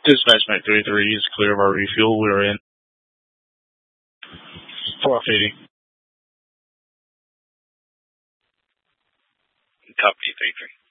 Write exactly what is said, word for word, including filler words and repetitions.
Dispatch Mech three three is clear of our refuel. We are in. Forfeiting. Copy, three three.